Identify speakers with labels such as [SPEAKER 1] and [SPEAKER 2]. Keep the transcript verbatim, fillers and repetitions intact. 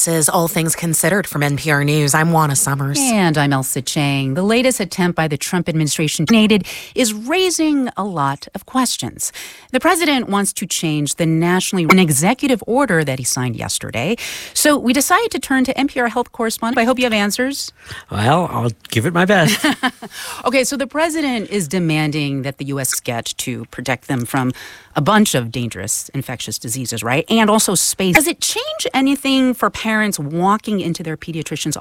[SPEAKER 1] This is All Things Considered from N P R News. I'm Juana Summers.
[SPEAKER 2] And I'm Elsa Chang. The latest attempt by the Trump administration is raising a lot of questions. The president wants to change the nationally an executive order that he signed yesterday. So we decided to turn to N P R health correspondent. I hope you have answers.
[SPEAKER 3] Well, I'll give it my best.
[SPEAKER 2] Okay, so the president is demanding that the U S get to protect them from a bunch of dangerous infectious diseases, right? And also space. Does it change anything for parents walking into their pediatrician's